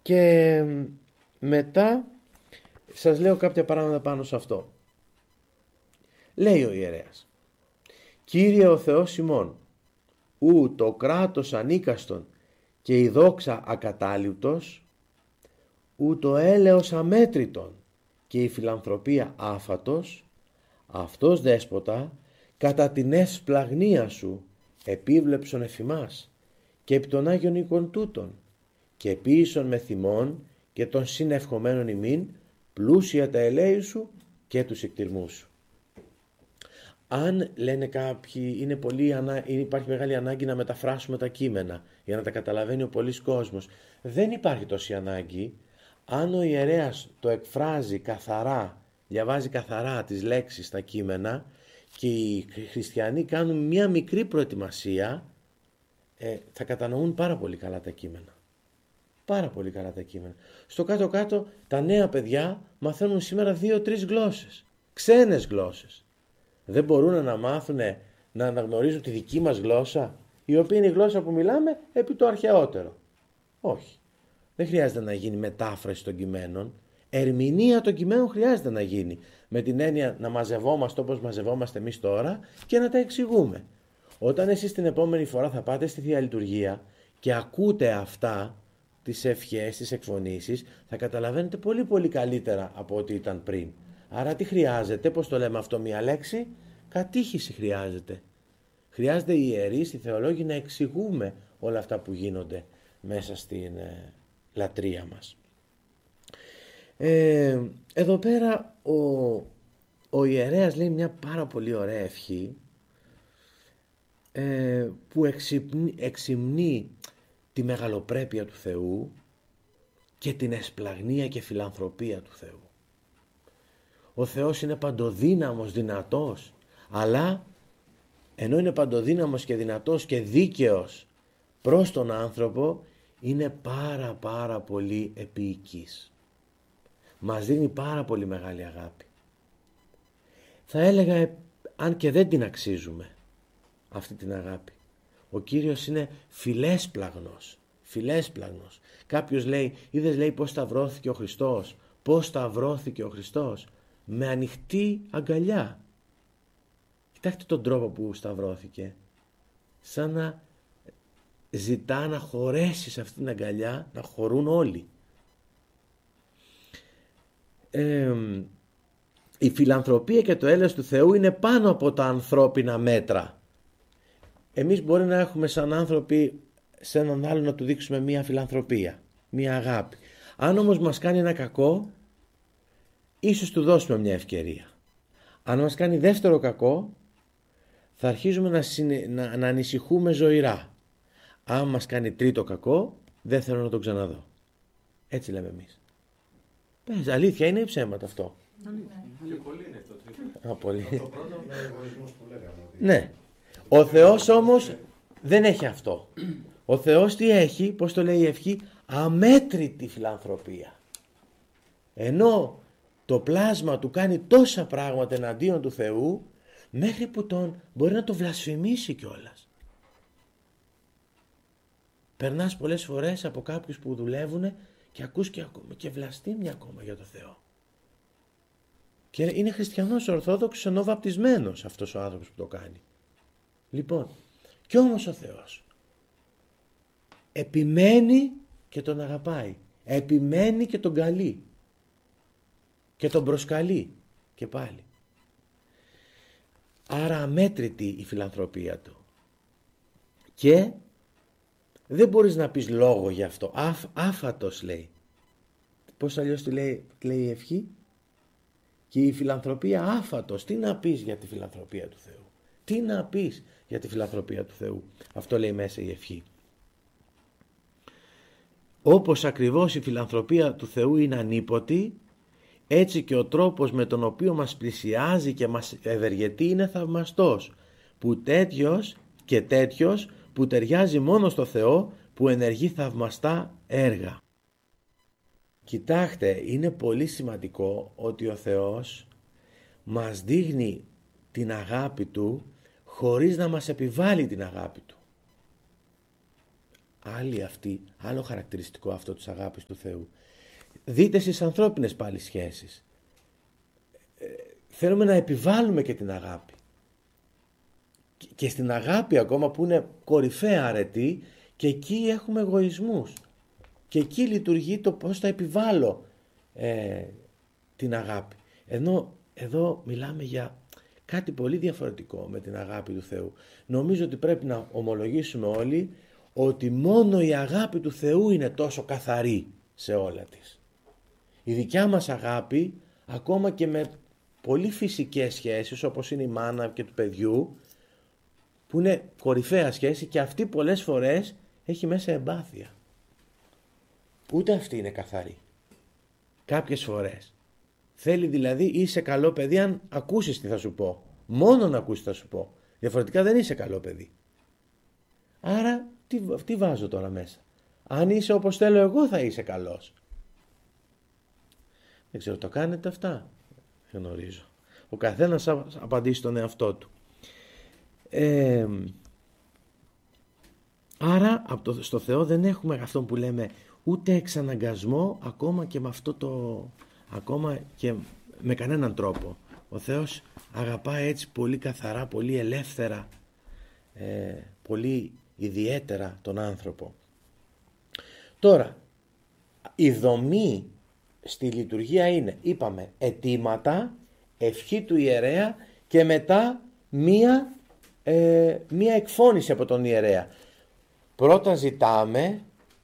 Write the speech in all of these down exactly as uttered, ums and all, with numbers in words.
Και μετά σας λέω κάποια πράγματα πάνω σε αυτό. Λέει ο ιερέας: Κύριε ο Θεός ημών, ου το κράτος ανίκαστον και η δόξα ακατάληπτος, ου το έλεος αμέτρητον και η φιλανθρωπία άφατος, αυτός δέσποτα κατά την ευσπλαγνία σου επίβλεψον εφημάς και επί των Άγιων οίκων τούτων και επίσων με θυμών και των συνευχομένων ημίν πλούσια τα ελέη σου και τους εκτιρμούς σου. Αν λένε κάποιοι, είναι πολύ ανά... υπάρχει μεγάλη ανάγκη να μεταφράσουμε τα κείμενα για να τα καταλαβαίνει ο πολύς κόσμος. Δεν υπάρχει τόση ανάγκη. Αν ο ιερέας το εκφράζει καθαρά, διαβάζει καθαρά τις λέξεις στα κείμενα και οι χριστιανοί κάνουν μια μικρή προετοιμασία, ε, θα κατανοούν πάρα πολύ καλά τα κείμενα. Πάρα πολύ καλά τα κείμενα. Στο κάτω-κάτω τα νέα παιδιά μαθαίνουν σήμερα δύο-τρεις γλώσσες, ξένες γλώσσες. Δεν μπορούν να μάθουν να αναγνωρίζουν τη δική μας γλώσσα, η οποία είναι η γλώσσα που μιλάμε επί το αρχαιότερο. Όχι. Δεν χρειάζεται να γίνει μετάφραση των κειμένων. Ερμηνεία των κειμένων χρειάζεται να γίνει. Με την έννοια να μαζευόμαστε όπως μαζευόμαστε εμείς τώρα και να τα εξηγούμε. Όταν εσείς την επόμενη φορά θα πάτε στη Θεία Λειτουργία και ακούτε αυτά, τις ευχές, τις εκφωνήσεις, θα καταλαβαίνετε πολύ πολύ καλύτερα από ό,τι ήταν πριν. Άρα τι χρειάζεται, πώς το λέμε αυτό μία λέξη, κατήχηση χρειάζεται. Χρειάζεται οι ιερείς, οι θεολόγοι να εξηγούμε όλα αυτά που γίνονται μέσα στην ε, λατρεία μας. Ε, εδώ πέρα ο, ο ιερέας λέει μια πάρα πολύ ωραία ευχή ε, που εξυμνεί, εξυμνεί τη μεγαλοπρέπεια του Θεού και την εσπλαγνία και φιλανθρωπία του Θεού. Ο Θεός είναι παντοδύναμος, δυνατός, αλλά ενώ είναι παντοδύναμος και δυνατός και δίκαιος προς τον άνθρωπο, είναι πάρα πάρα πολύ επίοικης. Μας δίνει πάρα πολύ μεγάλη αγάπη. Θα έλεγα, αν και δεν την αξίζουμε αυτή την αγάπη, ο Κύριος είναι φιλέσπλαγνος, φιλέσπλαγνος. Κάποιος λέει, είδες λέει πώς σταυρώθηκε ο Χριστός, πώς σταυρώθηκε ο Χριστός, με ανοιχτή αγκαλιά. Κοιτάξτε τον τρόπο που σταυρώθηκε, σαν να ζητά να χωρέσει σε αυτήν την αγκαλιά, να χωρούν όλοι. Ε, η φιλανθρωπία και το έλεος του Θεού είναι πάνω από τα ανθρώπινα μέτρα. Εμείς μπορεί να έχουμε σαν άνθρωποι σε έναν άλλο να του δείξουμε μία φιλανθρωπία, μία αγάπη. Αν όμως μας κάνει ένα κακό, ίσως του δώσουμε μια ευκαιρία. Αν μας κάνει δεύτερο κακό, θα αρχίζουμε να, συνε... να... να ανησυχούμε ζωηρά. Αν μας κάνει τρίτο κακό, δεν θέλω να τον ξαναδώ. Έτσι λέμε εμείς. Πες, αλήθεια είναι ή ψέματα αυτό? Και πολύ είναι το τρίτο. Α, πολύ. Το πρώτο είναι ο εγωισμός που λέγαμε. Ναι. Ο Θεός όμως δεν έχει αυτό. Ο Θεός τι έχει, πώς το λέει η ευχή, αμέτρητη φιλανθρωπία. Ενώ το πλάσμα του κάνει τόσα πράγματα εναντίον του Θεού, μέχρι που τον μπορεί να το βλασφημίσει κιόλας. Περνάς πολλές φορές από κάποιους που δουλεύουν και ακούς και, ακόμα, και βλαστήμια ακόμα για το Θεό. Και είναι χριστιανός ορθόδοξος ενώ βαπτισμένος αυτός ο άνθρωπος που το κάνει. Λοιπόν, κι όμως ο Θεός επιμένει και τον αγαπάει. Επιμένει και τον καλεί. Και τον προσκαλεί και πάλι. Άρα αμέτρητη η φιλανθρωπία του. Και δεν μπορείς να πεις λόγο γι' αυτό. Αφ, άφατος λέει. Πώς αλλιώς τη λέει, λέει η ευχή? Και η φιλανθρωπία άφατος. Τι να πεις για τη φιλανθρωπία του Θεού? Τι να πεις για τη φιλανθρωπία του Θεού? Αυτό λέει μέσα η ευχή. Όπως ακριβώς η φιλανθρωπία του Θεού είναι ανίποτη, έτσι και ο τρόπος με τον οποίο μας πλησιάζει και μας ευεργετεί είναι θαυμαστός, που τέτοιος και τέτοιος που ταιριάζει μόνο στο Θεό, που ενεργεί θαυμαστά έργα. Κοιτάξτε, είναι πολύ σημαντικό ότι ο Θεός μας δείχνει την αγάπη Του χωρίς να μας επιβάλλει την αγάπη Του. άλλη αυτή, άλλο χαρακτηριστικό αυτό της αγάπης του Θεού. Δείτε στις ανθρώπινες πάλι σχέσεις. Ε, θέλουμε να επιβάλλουμε και την αγάπη. Και στην αγάπη ακόμα που είναι κορυφαία αρετή, και εκεί έχουμε εγωισμούς. Και εκεί λειτουργεί το πώς θα επιβάλλω ε, την αγάπη. Ενώ εδώ μιλάμε για κάτι πολύ διαφορετικό με την αγάπη του Θεού. Νομίζω ότι πρέπει να ομολογήσουμε όλοι ότι μόνο η αγάπη του Θεού είναι τόσο καθαρή σε όλα της. Η δικιά μας αγάπη, ακόμα και με πολύ φυσικές σχέσεις όπως είναι η μάνα και του παιδιού, που είναι κορυφαία σχέση, και αυτή πολλές φορές έχει μέσα εμπάθεια. Ούτε αυτή είναι καθαρή. Κάποιες φορές. Θέλει δηλαδή, είσαι καλό παιδί αν ακούσεις τι θα σου πω. Μόνο να ακούσεις τι θα σου πω. Διαφορετικά δεν είσαι καλό παιδί. Άρα τι, τι βάζω τώρα μέσα. Αν είσαι όπως θέλω εγώ θα είσαι καλός. Δεν ξέρω, το κάνετε αυτά. Δεν γνωρίζω. Ο καθένας απαντήσει στον εαυτό του. Ε, άρα από το, στο Θεό δεν έχουμε αυτό που λέμε ούτε εξαναγκασμό, ακόμα και με αυτό το, ακόμα και με κανέναν τρόπο. Ο Θεός αγαπάει έτσι πολύ καθαρά, πολύ ελεύθερα, ε, πολύ ιδιαίτερα τον άνθρωπο. Τώρα, η δομή στη λειτουργία είναι, είπαμε, αιτήματα, ευχή του ιερέα και μετά μία, ε, μία εκφώνηση από τον ιερέα. Πρώτα ζητάμε,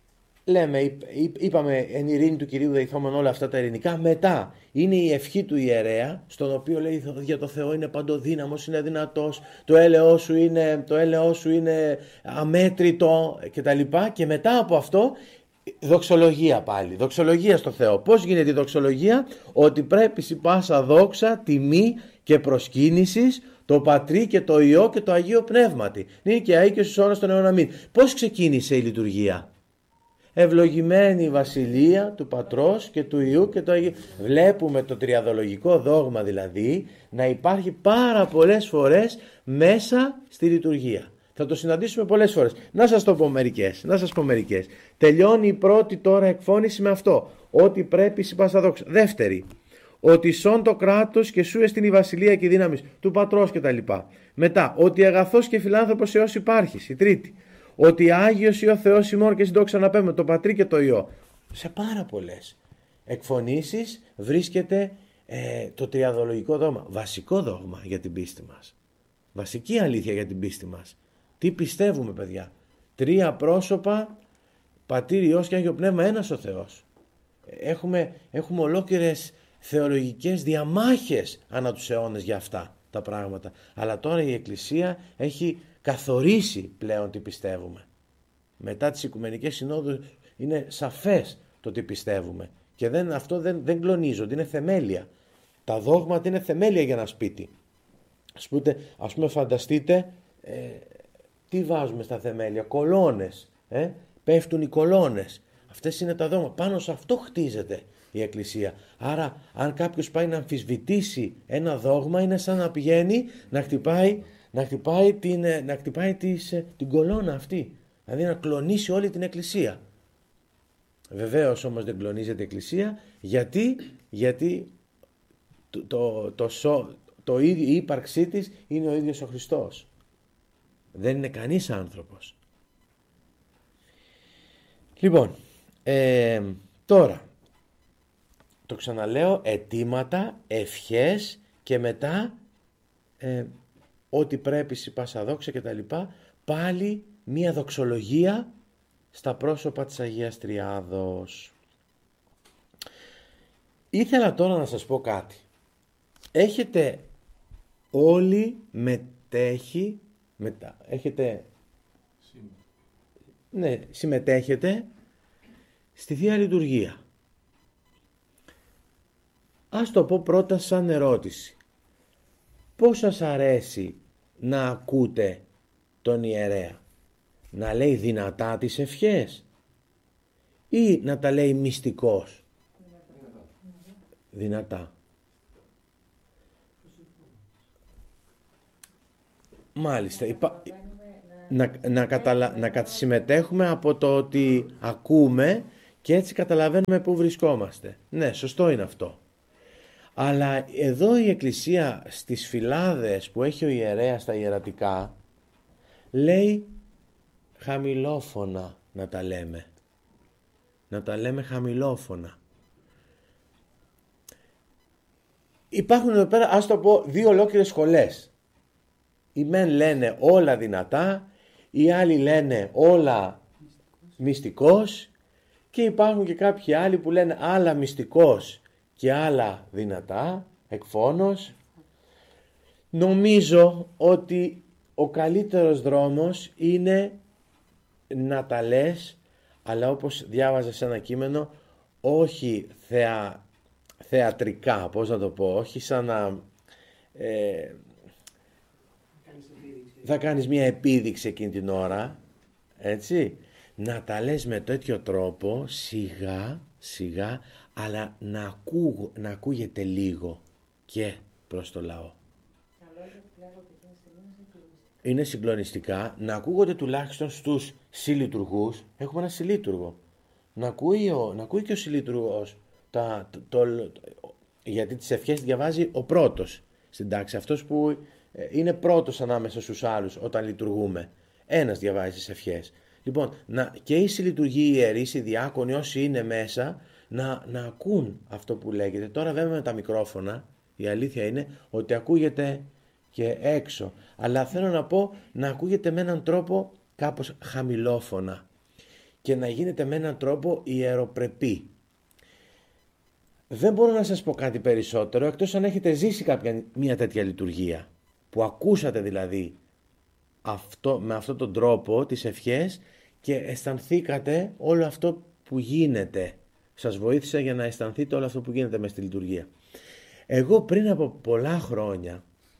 λέμε, είπαμε εν ειρήνη του Κυρίου δεηθόμεν, όλα αυτά τα ελληνικά. Μετά είναι η ευχή του ιερέα, στον οποίο λέει για το Θεό είναι παντοδύναμος, είναι δυνατός, το έλεος σου είναι, το έλεος σου είναι αμέτρητο κτλ. Και μετά από αυτό δοξολογία πάλι, δοξολογία στο Θεό. Πώς γίνεται η δοξολογία? Ότι πρέπει συ πάσα δόξα, τιμή και προσκύνησης το Πατρί και το Υιό και το Αγίο Πνεύματι. Είναι και αεί και στους αιώνας των αιώνων αμήν. Πώς ξεκίνησε η λειτουργία? Ευλογημένη η βασιλεία του Πατρός και του Υιού και του Αγίου. Βλέπουμε το τριαδολογικό δόγμα δηλαδή να υπάρχει πάρα πολλές φορές μέσα στη λειτουργία. Θα το συναντήσουμε πολλές φορές. Να σας το πω μερικές. Να σας πω μερικές. Τελειώνει η πρώτη τώρα εκφώνηση με αυτό. Ότι πρέπει συ πάσα δόξα. Δεύτερη. Ότι σών το κράτος και σου εστιν η βασιλεία και η δύναμη του Πατρός κτλ. Μετά. Ότι αγαθός και φιλάνθρωπος έως υπάρχεις. Η τρίτη. Ότι Άγιος ή ο Θεός ημών και συντόξα να πέμε το Πατρί και το Υιό. Σε πάρα πολλές εκφωνήσεις βρίσκεται ε, το τριαδολογικό δόγμα. Βασικό δόγμα για την πίστη μας. Βασική αλήθεια για την πίστη μας. Τι πιστεύουμε, παιδιά? Τρία πρόσωπα, Πατήρ, Υιός και Άγιο Πνεύμα, ένας ο Θεός. Έχουμε, έχουμε ολόκληρες θεολογικές διαμάχες ανά τους αιώνες για αυτά τα πράγματα. Αλλά τώρα η Εκκλησία έχει καθορίσει πλέον τι πιστεύουμε. Μετά τις Οικουμενικές Συνόδους είναι σαφές το τι πιστεύουμε. Και δεν, αυτό δεν, δεν κλονίζονται, είναι θεμέλια. Τα δόγματα είναι θεμέλια για ένα σπίτι. Ας πούμε, ας πούμε φανταστείτε... Ε, τι βάζουμε στα θεμέλια? Κολόνες. Ε? Πέφτουν οι κολόνες. Αυτές είναι τα δόγματα. Πάνω σε αυτό χτίζεται η Εκκλησία. Άρα αν κάποιος πάει να αμφισβητήσει ένα δόγμα, είναι σαν να πηγαίνει να χτυπάει, να χτυπάει, την, να χτυπάει τις, την κολόνα αυτή. Δηλαδή να κλονίσει όλη την Εκκλησία. Βεβαίως όμως δεν κλονίζεται η Εκκλησία. Γιατί, γιατί το, το, το, το, το, η ύπαρξή της είναι ο ίδιος ο Χριστός. Δεν είναι κανείς άνθρωπος. Λοιπόν, ε, τώρα, το ξαναλέω, αιτήματα, ευχές και μετά ε, ό,τι πρέπει συ πάσα δόξα και τα λοιπά, πάλι μία δοξολογία στα πρόσωπα της Αγίας Τριάδος. Ήθελα τώρα να σας πω κάτι. Έχετε όλοι μετέχει Μετά. Έχετε ναι, συμμετέχετε στη Θεία Λειτουργία. Ας το πω πρώτα σαν ερώτηση. Πώς σας αρέσει να ακούτε τον ιερέα? Να λέει δυνατά τις ευχές ή να τα λέει μυστικός? Δυνατά. Μάλιστα. Υπά... να, να, καταλα... να συμμετέχουμε από το ότι ακούμε και έτσι καταλαβαίνουμε πού βρισκόμαστε. Ναι, σωστό είναι αυτό. Αλλά εδώ η Εκκλησία στις φυλάδες που έχει ο ιερέας στα ιερατικά λέει χαμηλόφωνα να τα λέμε. Να τα λέμε χαμηλόφωνα. Υπάρχουν εδώ πέρα, ας το πω, δύο ολόκληρες σχολές. Οι μεν λένε όλα δυνατά, οι άλλοι λένε όλα μυστικός και υπάρχουν και κάποιοι άλλοι που λένε άλλα μυστικός και άλλα δυνατά, εκφώνος. Νομίζω ότι ο καλύτερος δρόμος είναι να τα λες, αλλά όπως διάβαζα σε ένα κείμενο, όχι θεα, θεατρικά, πώς να το πω, όχι σαν να ε, θα κάνεις μια επίδειξη εκείνη την ώρα, έτσι, να τα λες με τέτοιο τρόπο, σιγά, σιγά, αλλά να, ακούγω, να ακούγεται λίγο και προς το λαό. Είναι συγκλονιστικά, να ακούγονται τουλάχιστον στους συλλειτουργούς, έχουμε ένα συλλείτουργο, να ακούει, ο, να ακούει και ο συλλείτουργος, τα, το, το, το, γιατί τις ευχές διαβάζει ο πρώτος στην τάξη, αυτός που είναι πρώτος ανάμεσα στους άλλους όταν λειτουργούμε, ένας διαβάζει τις ευχές. Λοιπόν, να, και οι συλλειτουργοί, οι ιερείς, οι διάκονοι, όσοι είναι μέσα, να, να ακούν αυτό που λέγεται. Τώρα βέβαια με τα μικρόφωνα, η αλήθεια είναι ότι ακούγεται και έξω. Αλλά θέλω να πω να ακούγεται με έναν τρόπο κάπως χαμηλόφωνα και να γίνεται με έναν τρόπο ιεροπρεπή. Δεν μπορώ να σας πω κάτι περισσότερο, εκτός αν έχετε ζήσει κάποια, μια τέτοια λειτουργία, που ακούσατε δηλαδή αυτό, με αυτόν τον τρόπο τις ευχές και αισθανθήκατε όλο αυτό που γίνεται. Σας βοήθησα για να αισθανθείτε όλο αυτό που γίνεται μες στη λειτουργία. Εγώ πριν από πολλά χρόνια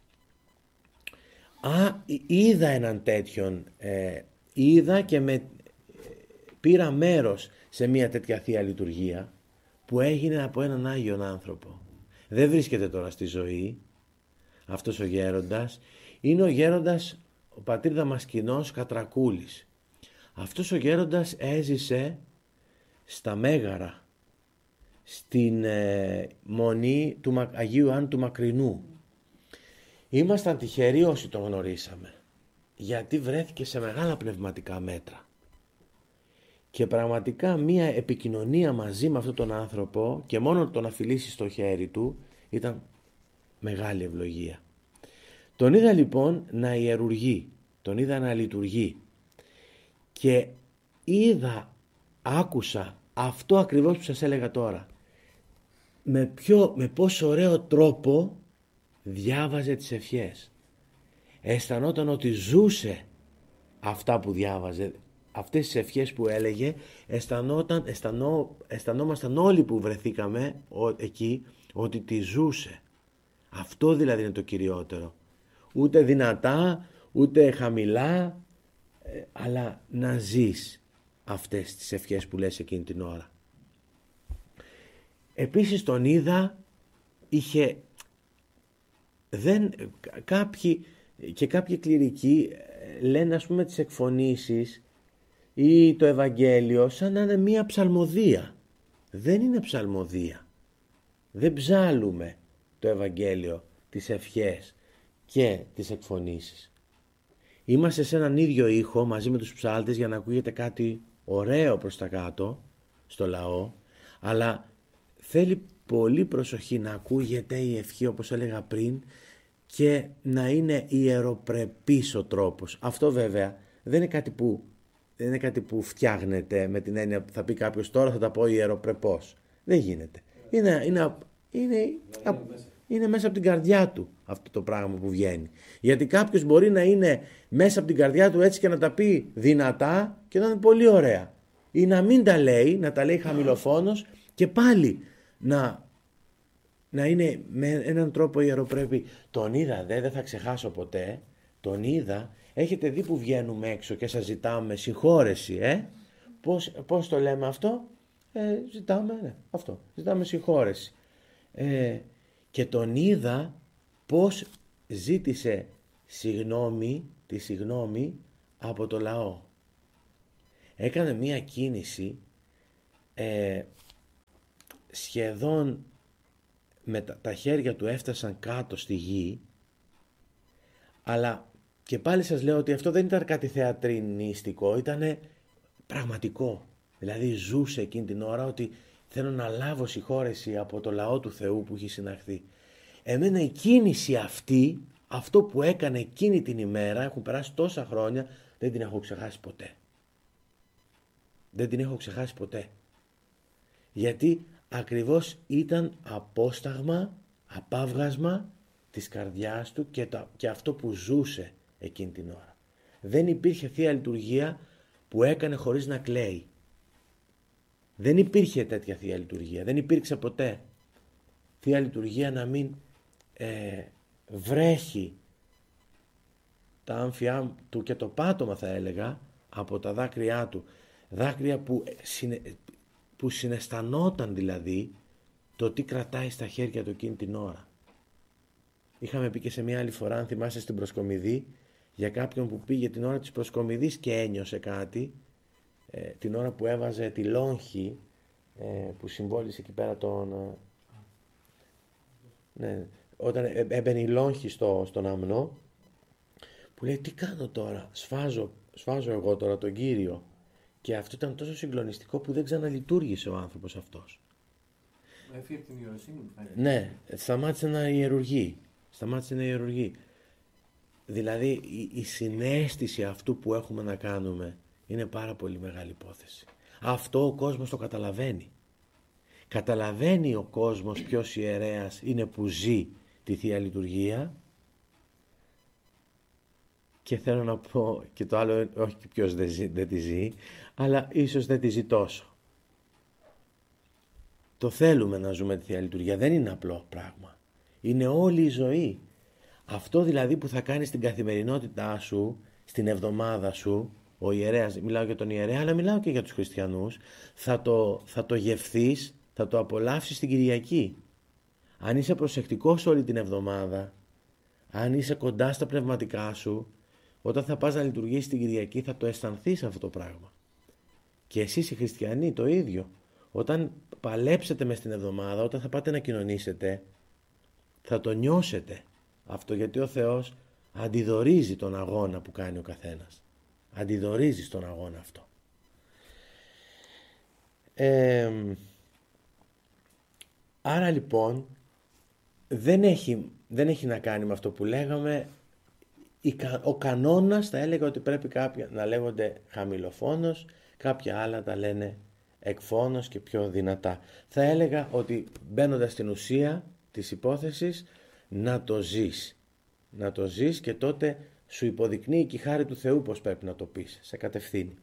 α, είδα έναν τέτοιον, ε, είδα και με, πήρα μέρος σε μια τέτοια θεία λειτουργία που έγινε από έναν Άγιον άνθρωπο. Δεν βρίσκεται τώρα στη ζωή αυτός ο γέροντας. Είναι ο γέροντας ο πατήρ Δαμασκηνός Κατρακούλης. Αυτός ο γέροντας έζησε στα Μέγαρα, στην ε, μονή του Αγίου Άννου του Μακρινού. Ήμασταν τυχεροί όσοι τον γνωρίσαμε, γιατί βρέθηκε σε μεγάλα πνευματικά μέτρα. Και πραγματικά μία επικοινωνία μαζί με αυτόν τον άνθρωπο και μόνο το να φιλήσει στο χέρι του ήταν μεγάλη ευλογία. Τον είδα λοιπόν να ιερουργεί, τον είδα να λειτουργεί και είδα, άκουσα αυτό ακριβώς που σας έλεγα τώρα. Με, ποιο, με πόσο ωραίο τρόπο διάβαζε τις ευχές. Αισθανόταν ότι ζούσε αυτά που διάβαζε, αυτές τις ευχές που έλεγε, αισθανόταν, αισθανό, αισθανόμασταν όλοι που βρεθήκαμε ο, εκεί ότι τη ζούσε. Αυτό δηλαδή είναι το κυριότερο. Ούτε δυνατά, ούτε χαμηλά, ε, αλλά να ζεις αυτές τις ευχές που λες εκείνη την ώρα. Επίσης τον είδα, είχε, δεν, κάποιοι και κάποιοι κληρικοί λένε ας πούμε τις εκφωνήσεις ή το Ευαγγέλιο σαν να είναι μία ψαλμοδία. Δεν είναι ψαλμοδία. Δεν ψάλουμε το Ευαγγέλιο, τις ευχές και τις εκφωνήσεις. Είμαστε σε έναν ίδιο ήχο μαζί με τους ψάλτες για να ακούγεται κάτι ωραίο προς τα κάτω στο λαό, αλλά θέλει πολύ προσοχή να ακούγεται η ευχή όπως έλεγα πριν και να είναι ιεροπρεπής ο τρόπος. Αυτό βέβαια δεν είναι κάτι που, δεν είναι κάτι που φτιάχνεται με την έννοια που θα πει κάποιος τώρα θα τα πω ιεροπρεπώς. Δεν γίνεται. Είναι, είναι, είναι, είναι, είναι μέσα από την καρδιά του αυτό το πράγμα που βγαίνει. Γιατί κάποιος μπορεί να είναι μέσα από την καρδιά του έτσι και να τα πει δυνατά και να είναι πολύ ωραία. Ή να μην τα λέει, να τα λέει χαμηλοφόνος και πάλι να, να είναι με έναν τρόπο ιεροπρεπή. Τον είδα δε, δεν θα ξεχάσω ποτέ, τον είδα, έχετε δει που βγαίνουμε έξω και σας ζητάμε συγχώρεση, ε? Πώς, πώς το λέμε αυτό? Ε, ζητάμε, ναι, αυτό, ζητάμε συγχώρεση. Ε, και τον είδα πώς ζήτησε συγγνώμη, τη συγγνώμη από το λαό. Έκανε μία κίνηση ε, σχεδόν με τα, τα χέρια του έφτασαν κάτω στη γη, αλλά και πάλι σας λέω ότι αυτό δεν ήταν κάτι θεατρινιστικό, ήταν πραγματικό. Δηλαδή ζούσε εκείνη την ώρα ότι θέλω να λάβω συγχώρεση από το λαό του Θεού που έχει συναχθεί. Εμένα η κίνηση αυτή, αυτό που έκανε εκείνη την ημέρα, έχουν περάσει τόσα χρόνια, δεν την έχω ξεχάσει ποτέ. Δεν την έχω ξεχάσει ποτέ. Γιατί ακριβώς ήταν απόσταγμα, απάβγασμα της καρδιάς του και, το, και αυτό που ζούσε εκείνη την ώρα. Δεν υπήρχε Θεία Λειτουργία που έκανε χωρίς να κλαίει. Δεν υπήρχε τέτοια Θεία Λειτουργία. Δεν υπήρξε ποτέ Θεία Λειτουργία να μην ε, βρέχει τα άμφια του και το πάτωμα, θα έλεγα, από τα δάκρυά του. Δάκρυα που, συνε, που συναισθανόταν δηλαδή το τι κρατάει στα χέρια του εκείνη την ώρα. Είχαμε πει και σε μια άλλη φορά, αν θυμάσαι, στην Προσκομιδή, για κάποιον που πήγε την ώρα της Προσκομιδής και ένιωσε κάτι, ε, την ώρα που έβαζε τη λόγχη, ε, που συμβόλισε εκεί πέρα τον... Ε, ναι, όταν έμπαινε η λόγχη στο, στον αμνό, που λέει τι κάνω τώρα, σφάζω, σφάζω εγώ τώρα τον Κύριο. Και αυτό ήταν τόσο συγκλονιστικό που δεν ξαναλειτουργήσε ο άνθρωπος αυτός. Έφυγε από την ιεροσύνη μου, φαίνεται. Ναι, σταμάτησε να ιερουργεί. Σταμάτησε να ιερουργεί. Δηλαδή η, η συναίσθηση αυτού που έχουμε να κάνουμε είναι πάρα πολύ μεγάλη υπόθεση. Αυτό ο κόσμος το καταλαβαίνει. Καταλαβαίνει ο κόσμος ποιος ιερέας είναι που ζει τη Θεία Λειτουργία. Και θέλω να πω και το άλλο, όχι και ποιος δεν, ζει, δεν τη ζει, αλλά ίσως δεν τη ζει τόσο. Το θέλουμε να ζούμε τη Θεία Λειτουργία, δεν είναι απλό πράγμα. Είναι όλη η ζωή. Αυτό δηλαδή που θα κάνεις στην καθημερινότητά σου, στην εβδομάδα σου, ο ιερέας, μιλάω για τον ιερέα, αλλά μιλάω και για τους χριστιανούς, θα το, θα το γευθείς, θα το απολαύσεις την Κυριακή. Αν είσαι προσεκτικός όλη την εβδομάδα, αν είσαι κοντά στα πνευματικά σου, όταν θα πας να λειτουργήσεις την Κυριακή θα το αισθανθείς αυτό το πράγμα. Και εσείς οι χριστιανοί το ίδιο. Όταν παλέψετε μες την εβδομάδα, όταν θα πάτε να κοινωνήσετε, θα το νιώσετε αυτό, γιατί ο Θεός αντιδωρίζει τον αγώνα που κάνει ο καθένας. Αντιδωρίζει στον αγώνα αυτό. Ε, άρα λοιπόν δεν έχει, δεν έχει να κάνει με αυτό που λέγαμε. Ο κανόνας θα έλεγα ότι πρέπει κάποια να λέγονται χαμηλοφόνος, κάποια άλλα τα λένε εκφόνος και πιο δυνατά. Θα έλεγα ότι μπαίνοντας στην ουσία της υπόθεσης, να το ζεις. Να το ζεις και τότε σου υποδεικνύει και η χάρη του Θεού πως πρέπει να το πεις, σε κατευθύνει.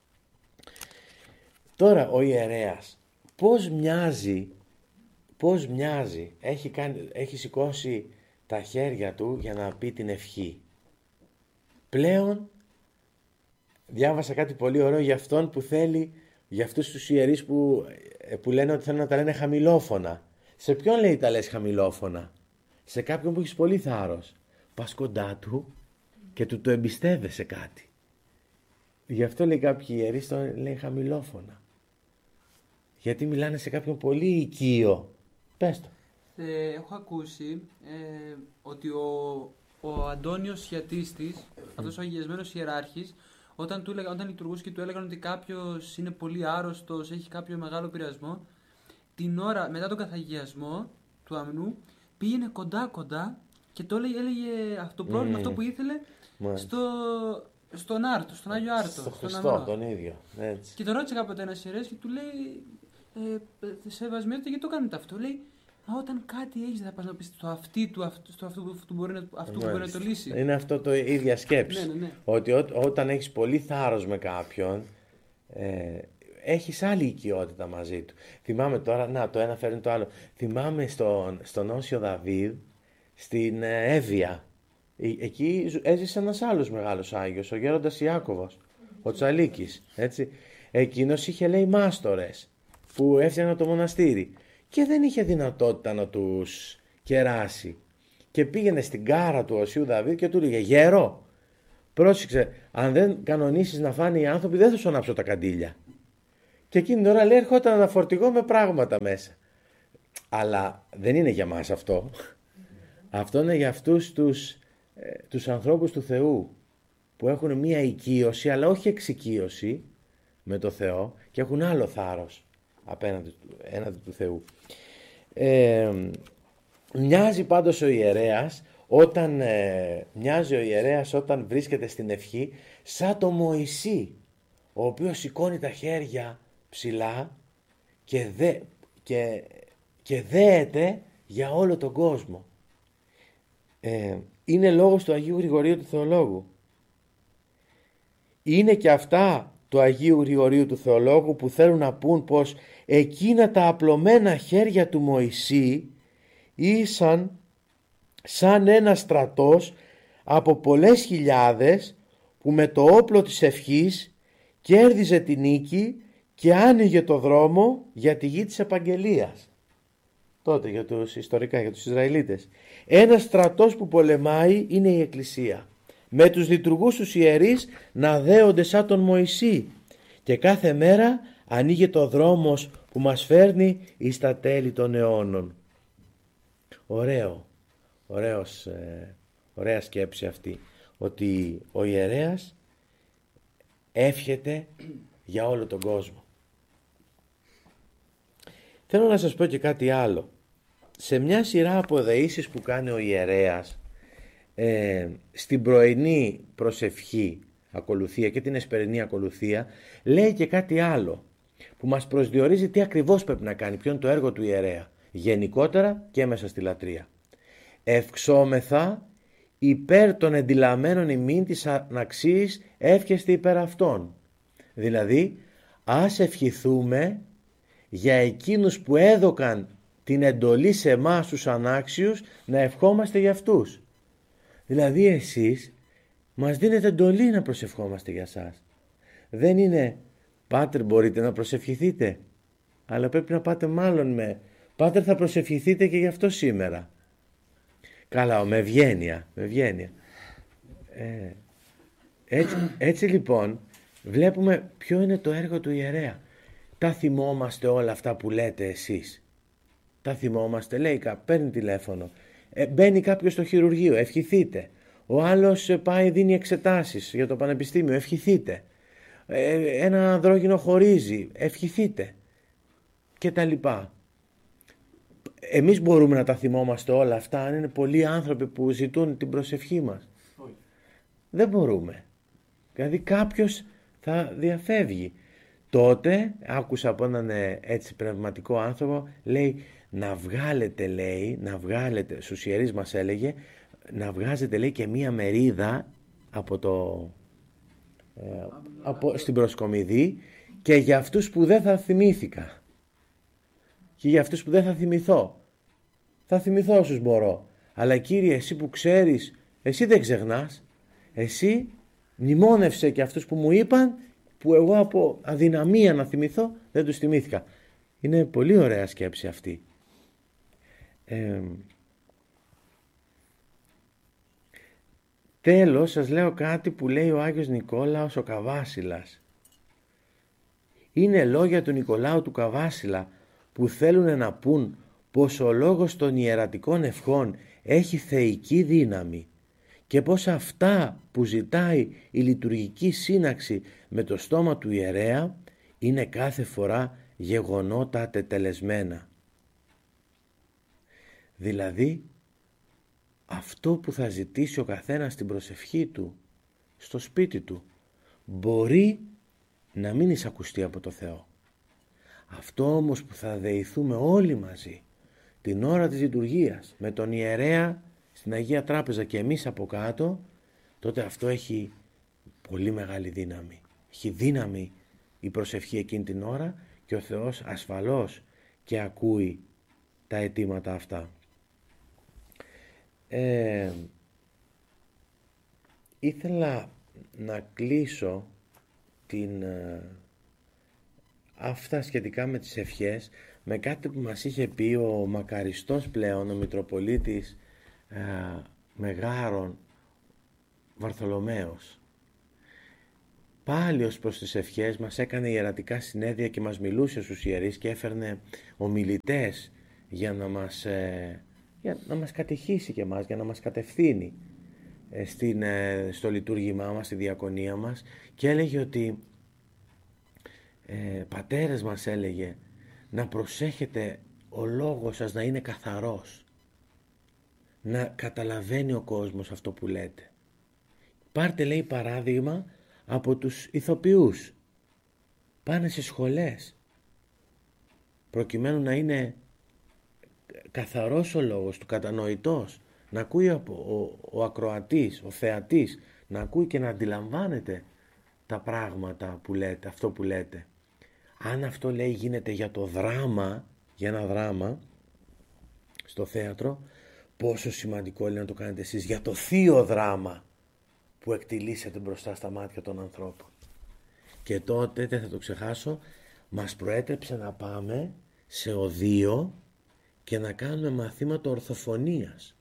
Τώρα ο ιερέας πώς μοιάζει, πώς μοιάζει, έχει, κάνει, έχει σηκώσει τα χέρια του για να πει την ευχή. Πλέον διάβασα κάτι πολύ ωραίο για αυτόν που θέλει, για αυτούς τους ιερείς που, που λένε ότι θέλουν να τα λένε χαμηλόφωνα. Σε ποιον λέει τα λες χαμηλόφωνα? Σε κάποιον που έχεις πολύ θάρρος. Πας κοντά του και του το εμπιστεύεσαι κάτι. Γι' αυτό λέει κάποιοι ιερείς το λέει χαμηλόφωνα. Γιατί μιλάνε σε κάποιον πολύ οικείο. Πες το. Ε, έχω ακούσει ε, ότι ο, ο Αντώνιος Χιατίστης, αυτός ο αγιασμένος ιεράρχης, όταν, του, όταν λειτουργούσε και του έλεγαν ότι κάποιος είναι πολύ άρρωστος, έχει κάποιο μεγάλο πειρασμό, την ώρα μετά τον καθαγιασμό του αμνού πήγαινε κοντά κοντά και το έλεγε, έλεγε αυτό το πρόβλημα, mm. αυτό που ήθελε στο, στον Άρτο, στον Άγιο Άρτο. Στο Χριστό τον ίδιο. Έτσι. Και τον ρώτησε κάποτε ένας ιερέας και του λέει, ε, σεβασμιότητα, γιατί το κάνετε αυτό? Λέει, όταν κάτι έχεις θα πας να πεις στο αυτή του, αυτό, στο αυτό, που μπορεί να, αυτό που μπορεί να το λύσει. Είναι αυτό το ίδια σκέψη. Ναι, ναι, ναι. Ότι ό, όταν έχεις πολύ θάρρος με κάποιον, ε, έχεις άλλη οικειότητα μαζί του. Θυμάμαι τώρα, να το ένα φέρνει το άλλο. Θυμάμαι στον, στον Όσιο Δαβίδ, στην ε, Εύβοια. Εκεί έζησε ένας άλλος μεγάλος Άγιος, ο γέροντας Ιάκωβος, ο Τσαλίκης. Έτσι. Εκείνος είχε λέει μάστορες που έφτιαναν το μοναστήρι και δεν είχε δυνατότητα να τους κεράσει. Και πήγαινε στην κάρα του Οσίου Δαβίδ και του έλεγε, γέρο, πρόσεξε, αν δεν κανονίσεις να φάνε οι άνθρωποι, δεν θα σου ανάψω τα καντήλια. Και εκείνη την ώρα λέει, έρχονταν ένα φορτηγό με πράγματα μέσα. Αλλά δεν είναι για μας αυτό. Αυτό είναι για αυτούς τους, ε, τους ανθρώπους του Θεού, που έχουν μία οικείωση, αλλά όχι εξοικείωση με το Θεό, και έχουν άλλο θάρρος απέναντι έναντι του Θεού. Ε, μοιάζει πάντως ο ιερέας, όταν, ε, μοιάζει ο ιερέας όταν βρίσκεται στην ευχή, σαν το Μωυσή, ο οποίος σηκώνει τα χέρια ψηλά και, δε, και, και δέεται για όλο τον κόσμο. Ε, είναι λόγος του Αγίου Γρηγορίου του Θεολόγου. Είναι και αυτά του Αγίου Γρηγορίου του Θεολόγου που θέλουν να πούν πως εκείνα τα απλωμένα χέρια του Μωυσή ήσαν σαν ένα στρατός από πολλές χιλιάδες που με το όπλο της ευχής κέρδιζε την νίκη και άνοιγε το δρόμο για τη γη της επαγγελίας. Τότε για τους ιστορικά, για τους Ισραηλίτες. Ένας στρατός που πολεμάει είναι η Εκκλησία. Με τους λειτουργούς τους ιερείς να δέονται σαν τον Μωυσή και κάθε μέρα ανοίγει το δρόμος που μας φέρνει εις τα τέλη των αιώνων. Ωραίο, ωραίος, ε, ωραία σκέψη αυτή, ότι ο ιερέας εύχεται για όλο τον κόσμο. Θέλω να σας πω και κάτι άλλο. Σε μια σειρά από δεήσεις που κάνει ο ιερέας, ε, στην πρωινή προσευχή ακολουθία και την εσπερινή ακολουθία, λέει και κάτι άλλο που μας προσδιορίζει τι ακριβώς πρέπει να κάνει, ποιο είναι το έργο του ιερέα, γενικότερα και μέσα στη λατρεία. Ευξόμεθα υπέρ των εντυλαμένων ημίν της αναξίης εύχεστε υπέρ αυτών. Δηλαδή, ας ευχηθούμε για εκείνους που έδωκαν την εντολή σε εμάς τους ανάξιους να ευχόμαστε για αυτούς. Δηλαδή εσείς μας δίνετε εντολή να προσευχόμαστε για σας. Δεν είναι «Πάτερ μπορείτε να προσευχηθείτε», αλλά πρέπει να πάτε μάλλον με «Πάτερ θα προσευχηθείτε και γι' αυτό σήμερα». Καλά, με ευγένεια, με ευγένεια. Ε, έτσι, έτσι λοιπόν βλέπουμε ποιο είναι το έργο του ιερέα. Τα θυμόμαστε όλα αυτά που λέτε εσείς. Τα θυμόμαστε, λέει, παίρνει τηλέφωνο. Ε, μπαίνει κάποιος στο χειρουργείο, ευχηθείτε. Ο άλλος πάει, δίνει εξετάσεις για το πανεπιστήμιο, ευχηθείτε. Ε, ένα ανδρόγυνο χωρίζει, ευχηθείτε. Και τα λοιπά. Εμείς μπορούμε να τα θυμόμαστε όλα αυτά αν είναι πολλοί άνθρωποι που ζητούν την προσευχή μας. Όχι. Δεν μπορούμε. Δηλαδή κάποιος θα διαφεύγει. Τότε άκουσα από έναν έτσι πνευματικό άνθρωπο, λέει, να βγάλετε, λέει, να βγάλετε, στους ιερείς μας έλεγε, να βγάζετε, λέει, και μία μερίδα από το, ε, από, στην προσκομιδή και για αυτούς που δεν θα θυμήθηκα και για αυτούς που δεν θα θυμηθώ. Θα θυμηθώ όσους μπορώ. Αλλά Κύριε, εσύ που ξέρεις, εσύ δεν ξεχνάς, εσύ μνημόνευσε και αυτούς που μου είπαν, που εγώ από αδυναμία να θυμηθώ δεν τους θυμήθηκα. Είναι πολύ ωραία σκέψη αυτή. Ε, τέλος σας λέω κάτι που λέει ο Άγιος Νικόλαος ο Καβάσιλας. Είναι λόγια του Νικολάου του Καβάσιλα που θέλουν να πούν πως ο λόγος των ιερατικών ευχών έχει θεϊκή δύναμη και πως αυτά που ζητάει η λειτουργική σύναξη με το στόμα του ιερέα είναι κάθε φορά γεγονότα τετελεσμένα. Δηλαδή, αυτό που θα ζητήσει ο καθένας στην προσευχή του, στο σπίτι του, μπορεί να μην εισακουστεί από το Θεό. Αυτό όμως που θα δεηθούμε όλοι μαζί, την ώρα της λειτουργίας, με τον ιερέα στην Αγία Τράπεζα και εμείς από κάτω, τότε αυτό έχει πολύ μεγάλη δύναμη. Έχει δύναμη η προσευχή εκείνη την ώρα και ο Θεός ασφαλώς και ακούει τα αιτήματα αυτά. Ε, ήθελα να κλείσω την, αυτά σχετικά με τις ευχές με κάτι που μας είχε πει ο μακαριστός πλέον, ο Μητροπολίτης ε, Μεγάρων Βαρθολομαίος. πάλι ως προς τις ευχές μας έκανε ιερατικά συνέδρια και μας μιλούσε στους ιερείς και έφερνε ομιλητές για να μας, ε, για να μας κατηχήσει και μας, για να μας κατευθύνει ε, στην, ε, στο λειτουργήμά μας, στη διακονία μας, και έλεγε ότι ε, πατέρες μας έλεγε να προσέχετε ο λόγος σας να είναι καθαρός, να καταλαβαίνει ο κόσμος αυτό που λέτε. Πάρτε, λέει, παράδειγμα από τους ηθοποιούς. Πάνε στις σχολές προκειμένου να είναι καθαρός ο λόγος του, κατανοητός, να ακούει από ο, ο ακροατής, ο θεατής, να ακούει και να αντιλαμβάνεται τα πράγματα που λέτε, αυτό που λέτε. Αν αυτό, λέει, γίνεται για το δράμα, για ένα δράμα στο θέατρο, πόσο σημαντικό είναι να το κάνετε εσείς για το θείο δράμα που εκτιλήσετε μπροστά στα μάτια των ανθρώπων. Και τότε, δεν θα το ξεχάσω, μας προέτρεψε να πάμε σε οδείο και να κάνουμε μαθήματα ορθοφωνίας.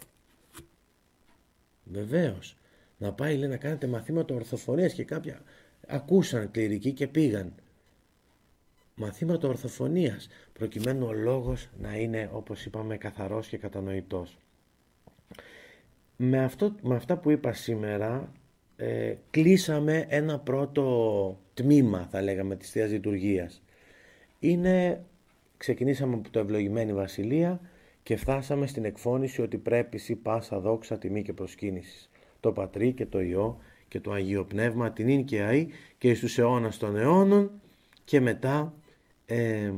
Βεβαίως, να πάει, λέει, να κάνετε μαθήματα ορθοφωνίας, και κάποια ακούσαν κληρικοί και πήγαν. Μαθήματα ορθοφωνίας, προκειμένου ο λόγος να είναι, όπως είπαμε, καθαρός και κατανοητός. Με, αυτό, με αυτά που είπα σήμερα, ε, κλείσαμε ένα πρώτο τμήμα, θα λέγαμε, της Θείας Λειτουργίας. Είναι, ξεκινήσαμε από το ευλογημένη Βασιλεία και φτάσαμε στην εκφώνηση ότι πρέπει σοι πάσα δόξα, τιμή και προσκύνηση. Το Πατρί και το Υιό και το Αγίο Πνεύμα, την ίν και αεί και εις τους αιώνας των αιώνων, και μετά ε,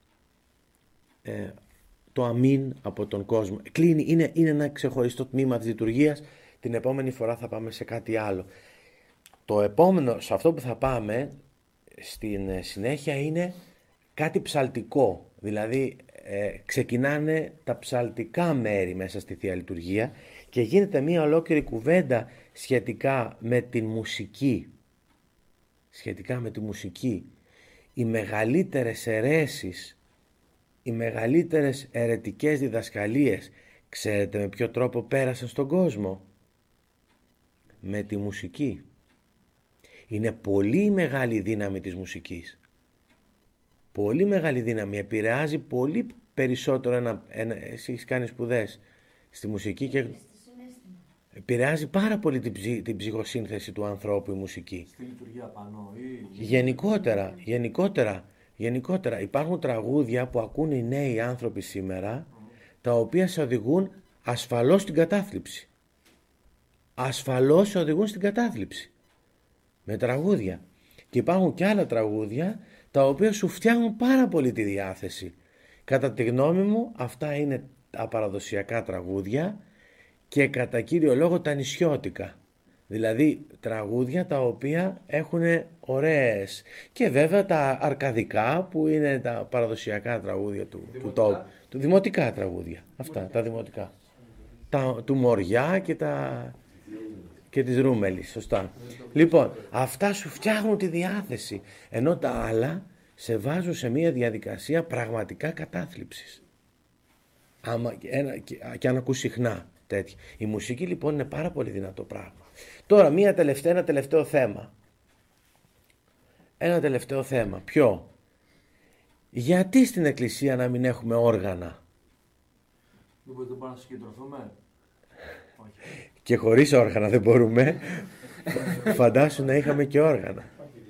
ε, το αμήν από τον κόσμο. Κλείνει, είναι, είναι ένα ξεχωριστό τμήμα της λειτουργίας. Την επόμενη φορά θα πάμε σε κάτι άλλο. Το επόμενο, σε αυτό που θα πάμε στην συνέχεια, είναι κάτι ψαλτικό. Δηλαδή ε, ξεκινάνε τα ψαλτικά μέρη μέσα στη Θεία Λειτουργία και γίνεται μια ολόκληρη κουβέντα σχετικά με την μουσική. Σχετικά με τη μουσική. Οι μεγαλύτερες αιρέσεις, οι μεγαλύτερες αιρετικές διδασκαλίες, ξέρετε με ποιο τρόπο πέρασαν στον κόσμο? Με τη μουσική. Είναι πολύ μεγάλη δύναμη της μουσικής. Πολύ μεγάλη δύναμη. Επηρεάζει πολύ περισσότερο ένα, ένα, εσύ έχεις κάνει σπουδές στη μουσική και επηρεάζει πάρα πολύ την, ψυχ, την ψυχοσύνθεση του ανθρώπου η μουσική. Στη λειτουργία πάνω ή... Γενικότερα, γενικότερα, γενικότερα υπάρχουν τραγούδια που ακούν οι νέοι άνθρωποι σήμερα, mm. τα οποία σε οδηγούν ασφαλώς στην κατάθλιψη. Ασφαλώς σε οδηγούν στην κατάθλιψη. Με τραγούδια. Και υπάρχουν και άλλα τραγούδια τα οποία σου φτιάχνουν πάρα πολύ τη διάθεση. Κατά τη γνώμη μου, αυτά είναι τα παραδοσιακά τραγούδια και κατά κύριο λόγο τα νησιώτικα. Δηλαδή τραγούδια τα οποία έχουν ωραίες. Και βέβαια τα αρκαδικά που είναι τα παραδοσιακά τραγούδια του τόπου. Του, του, δημοτικά τραγούδια. Αυτά, δημοτικά. τα δημοτικά. Τα, του Μοριά και τα... και της Ρούμελης, σωστά. Λοιπόν, αυτά σου φτιάχνουν τη διάθεση, ενώ τα άλλα σε βάζουν σε μια διαδικασία πραγματικά κατάθλιψης. Άμα, ένα, και, και αν ακούς συχνά τέτοια. Η μουσική λοιπόν είναι πάρα πολύ δυνατό πράγμα. Τώρα μια τελευταία, ένα τελευταίο θέμα. Ένα τελευταίο θέμα. Ποιο? Γιατί στην εκκλησία να μην έχουμε όργανα? Λοιπόν, δεν μπορούμε να συγκεντρωθούμε. Και χωρίς όργανα δεν μπορούμε. Φαντάσου να είχαμε και όργανα.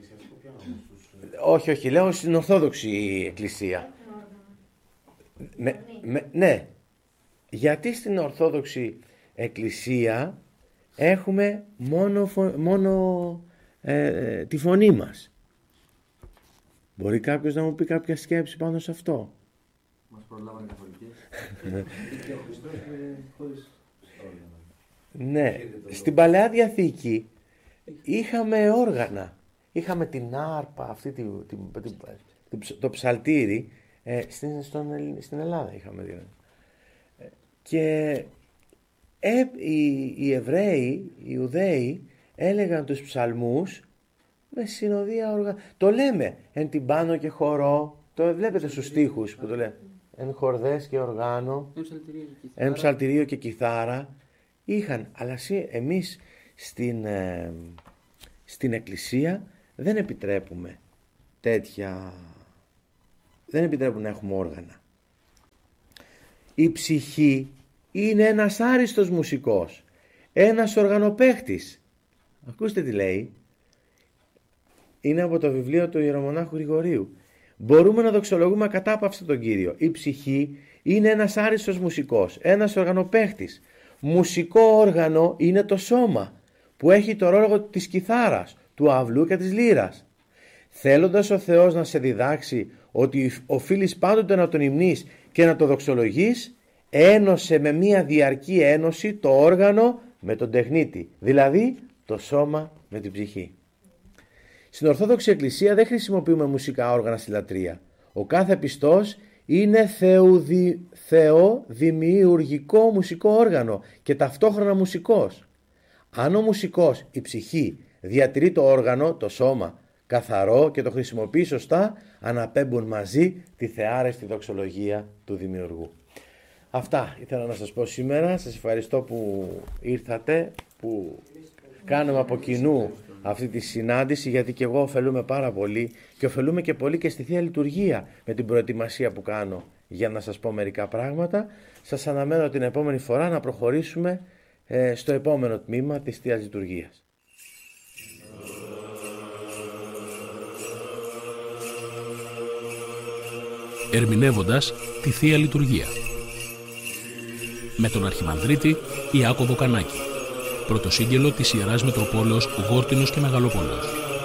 Όχι, όχι, λέω στην Ορθόδοξη Εκκλησία. Με, με, ναι. Γιατί στην Ορθόδοξη Εκκλησία έχουμε μόνο, μόνο ε, τη φωνή μας? Μπορεί κάποιος να μου πει κάποια σκέψη πάνω σε αυτό? Μας προλάβανε καθολικές. Και ο Χριστός είναι χωρίς όργανα. Ναι, στην Παλαιά Διαθήκη είχαμε όργανα. Είχαμε την άρπα, αυτή τη, τη, τη, τη, το ψαλτήρι, ε, στην, στον, στην Ελλάδα είχαμε δηλαδή. Και ε, οι, οι Εβραίοι, οι Ιουδαίοι έλεγαν τους ψαλμούς με συνοδεία όργανα. Το λέμε εν τυμπάνω και χορό, το βλέπετε στους στίχους που το λέμε. Εν χορδές και οργάνο, εν ψαλτηρίο και κιθάρα. Είχαν, αλλά εμείς στην, ε, στην εκκλησία δεν επιτρέπουμε τέτοια, δεν επιτρέπουν να έχουμε όργανα. Η ψυχή είναι ένας άριστος μουσικός, ένας οργανοπαίχτης. Ακούστε τι λέει. Είναι από το βιβλίο του Ιερομονάχου Γρηγορίου. Μπορούμε να δοξολογούμε ακατάπαυστα τον Κύριο. Η ψυχή είναι ένας άριστος μουσικός, ένας οργανοπαίχτης. Μουσικό όργανο είναι το σώμα που έχει το ρόλο της κιθάρας, του αυλού και της λύρας. Θέλοντας ο Θεός να σε διδάξει ότι οφείλεις πάντοτε να τον υμνείς και να το δοξολογείς, ένωσε με μία διαρκή ένωση το όργανο με τον τεχνίτη, δηλαδή το σώμα με την ψυχή. Στην Ορθόδοξη Εκκλησία δεν χρησιμοποιούμε μουσικά όργανα στη λατρεία. Ο κάθε πιστός είναι θεοδη... θεοδημιουργικό μουσικό όργανο και ταυτόχρονα μουσικός. Αν ο μουσικός, η ψυχή, διατηρεί το όργανο, το σώμα, καθαρό και το χρησιμοποιεί σωστά, αναπέμπουν μαζί τη θεάρεστη δοξολογία του δημιουργού. Αυτά ήθελα να σας πω σήμερα. Σας ευχαριστώ που ήρθατε, που κάνουμε από κοινού αυτή τη συνάντηση, γιατί και εγώ ωφελούμε πάρα πολύ και ωφελούμε και πολύ και στη Θεία Λειτουργία με την προετοιμασία που κάνω για να σας πω μερικά πράγματα. Σας αναμένω την επόμενη φορά να προχωρήσουμε ε, στο επόμενο τμήμα της Θείας Λειτουργίας. Ερμηνεύοντας τη Θεία Λειτουργία με τον Αρχιμανδρίτη Ιάκωβο Κανάκη, πρωτοσύγγελο της Ιεράς Μητροπόλεως Γόρτινος και Μεγαλόπολεως.